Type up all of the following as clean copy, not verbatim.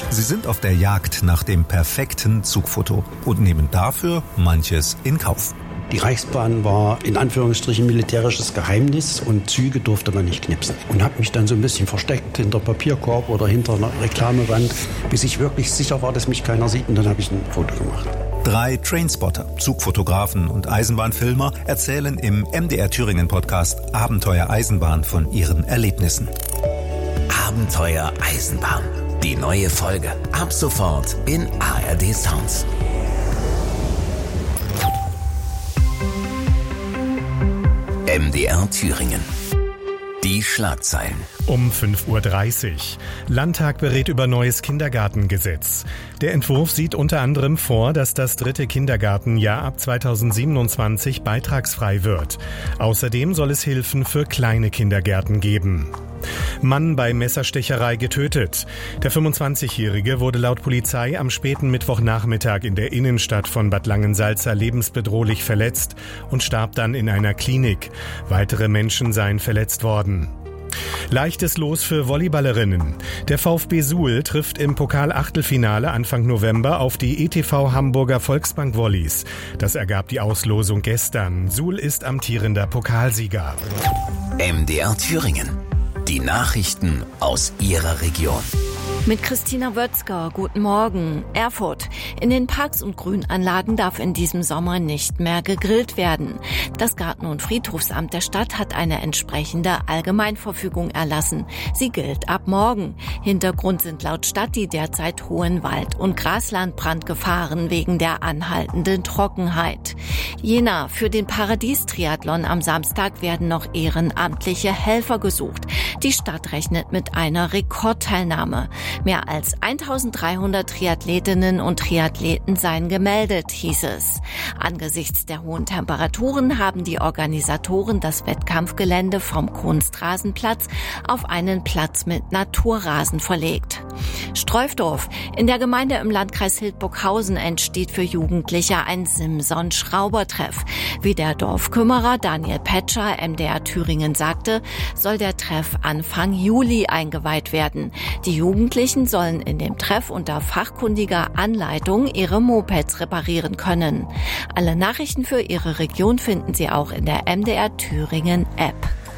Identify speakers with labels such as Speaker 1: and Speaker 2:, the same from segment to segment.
Speaker 1: Sie sind auf der Jagd nach dem perfekten Zugfoto und nehmen dafür manches in Kauf.
Speaker 2: Die Reichsbahn war in Anführungsstrichen militärisches Geheimnis und Züge durfte man nicht knipsen. Und habe mich dann so ein bisschen versteckt hinter Papierkorb oder hinter einer Reklamewand, bis ich wirklich sicher war, dass mich keiner sieht, und dann habe ich ein Foto gemacht.
Speaker 1: 3 Trainspotter, Zugfotografen und Eisenbahnfilmer erzählen im MDR Thüringen Podcast Abenteuer Eisenbahn von ihren Erlebnissen.
Speaker 3: Abenteuer Eisenbahn. Die neue Folge ab sofort in ARD Sounds. MDR Thüringen. Die Schlagzeilen.
Speaker 4: Um 5.30 Uhr. Landtag berät über neues Kindergartengesetz. Der Entwurf sieht unter anderem vor, dass das 3. Kindergartenjahr ab 2027 beitragsfrei wird. Außerdem soll es Hilfen für kleine Kindergärten geben. Mann bei Messerstecherei getötet. Der 25-Jährige wurde laut Polizei am späten Mittwochnachmittag in der Innenstadt von Bad Langensalza lebensbedrohlich verletzt und starb dann in einer Klinik. Weitere Menschen seien verletzt worden. Leichtes Los für Volleyballerinnen. Der VfB Suhl trifft im Pokal-Achtelfinale Anfang November auf die ETV Hamburger Volksbank Volleys. Das ergab die Auslosung gestern. Suhl ist amtierender Pokalsieger.
Speaker 3: MDR Thüringen. Die Nachrichten aus Ihrer Region.
Speaker 5: Mit Christina Wötzger, guten Morgen. Erfurt. In den Parks und Grünanlagen darf in diesem Sommer nicht mehr gegrillt werden. Das Garten- und Friedhofsamt der Stadt hat eine entsprechende Allgemeinverfügung erlassen. Sie gilt ab morgen. Hintergrund sind laut Stadt die derzeit hohen Wald- und Graslandbrandgefahren wegen der anhaltenden Trockenheit. Jena. Für den Paradies-Triathlon am Samstag werden noch ehrenamtliche Helfer gesucht. Die Stadt rechnet mit einer Rekordteilnahme. Mehr als 1300 Triathletinnen und Triathleten seien gemeldet, hieß es. Angesichts der hohen Temperaturen haben die Organisatoren das Wettkampfgelände vom Kunstrasenplatz auf einen Platz mit Naturrasen verlegt. Streufdorf. In der Gemeinde im Landkreis Hildburghausen entsteht für Jugendliche ein Simson-Schraubertreff. Wie der Dorfkümmerer Daniel Petscher MDR Thüringen sagte, soll der Treff Anfang Juli eingeweiht werden. Die Jugendlichen sollen in dem Treff unter fachkundiger Anleitung ihre Mopeds reparieren können. Alle Nachrichten für Ihre Region finden Sie auch in der MDR Thüringen App.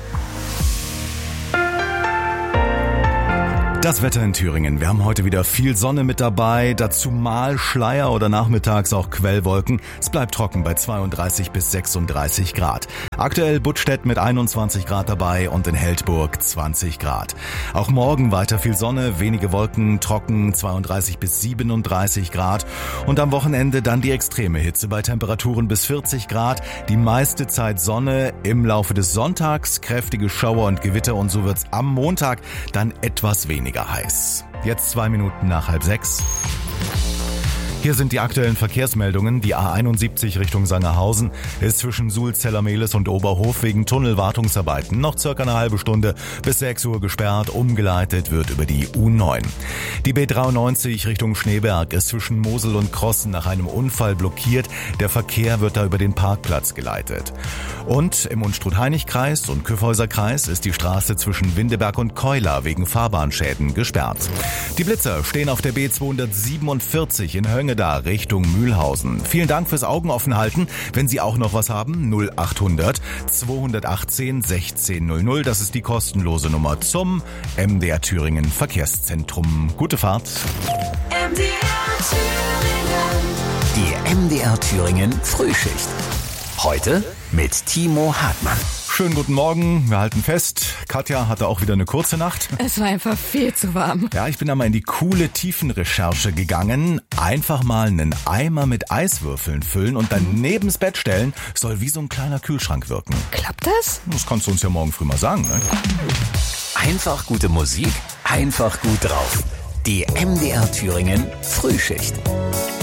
Speaker 6: Das Wetter in Thüringen. Wir haben heute wieder viel Sonne mit dabei, dazu mal Schleier oder nachmittags auch Quellwolken. Es bleibt trocken bei 32 bis 36 Grad. Aktuell Buttstedt mit 21 Grad dabei und in Heldburg 20 Grad. Auch morgen weiter viel Sonne, wenige Wolken, trocken 32 bis 37 Grad. Und am Wochenende dann die extreme Hitze bei Temperaturen bis 40 Grad. Die meiste Zeit Sonne, im Laufe des Sonntags kräftige Schauer und Gewitter, und so wird's am Montag dann etwas weniger heiß. Jetzt 2 Minuten nach 5:30. Hier sind die aktuellen Verkehrsmeldungen. Die A71 Richtung Sangerhausen ist zwischen Suhl-Zellermehlis und Oberhof wegen Tunnelwartungsarbeiten noch circa eine halbe Stunde bis 6 Uhr gesperrt. Umgeleitet wird über die U9. Die B93 Richtung Schneeberg ist zwischen Mosel und Krossen nach einem Unfall blockiert. Der Verkehr wird da über den Parkplatz geleitet. Und im Unstrut-Hainich-Kreis und Kyffhäuser-Kreis ist die Straße zwischen Windeberg und Keular wegen Fahrbahnschäden gesperrt. Die Blitzer stehen auf der B247 in Höngeda Richtung Mühlhausen. Vielen Dank fürs Augenoffenhalten. Wenn Sie auch noch was haben, 0800 218 1600. Das ist die kostenlose Nummer zum MDR Thüringen Verkehrszentrum. Gute Fahrt.
Speaker 3: MDR Thüringen. Die MDR Thüringen Frühschicht. Heute mit Timo Hartmann.
Speaker 6: Schönen guten Morgen, wir halten fest, Katja hatte auch wieder eine kurze Nacht.
Speaker 7: Es war einfach viel zu warm.
Speaker 6: Ja, ich bin da mal in die coole Tiefenrecherche gegangen. Einfach mal einen Eimer mit Eiswürfeln füllen und dann neben's Bett stellen, soll wie so ein kleiner Kühlschrank wirken.
Speaker 7: Klappt das?
Speaker 6: Das kannst du uns ja morgen früh mal sagen, ne?
Speaker 3: Einfach gute Musik, einfach gut drauf. Die MDR Thüringen Frühschicht.